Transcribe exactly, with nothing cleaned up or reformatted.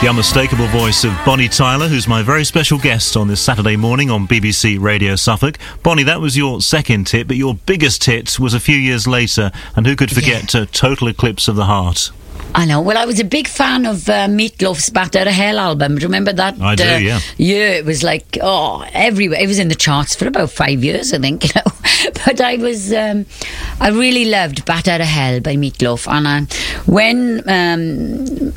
The unmistakable voice of Bonnie Tyler, who's my very special guest on this Saturday morning on B B C Radio Suffolk. Bonnie, that was your second hit, but your biggest hit was a few years later, and who could forget yeah. uh, Total Eclipse of the Heart? I know. Well, I was a big fan of uh, Meat Loaf's Bat Out of Hell album. Do you remember that? I do, uh, yeah. Yeah, it was like, oh, everywhere. It was in the charts for about five years, I think, you know. But I was, um, I really loved Bat Out of Hell by Meat Loaf. And uh, when... Um,